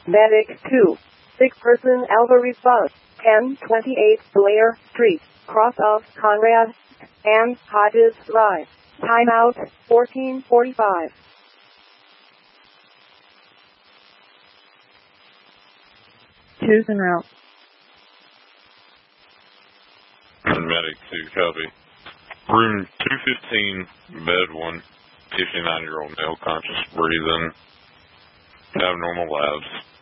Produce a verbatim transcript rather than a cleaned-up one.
Medic two. Sick person Alvarez bus. ten twenty-eight Blair Street. Cross of Conrad and Hodges Drive. Timeout fourteen forty-five. Two's en route. Medic two, copy. Room two fifteen, bed one, fifty-nine-year-old male, conscious, breathing, abnormal labs.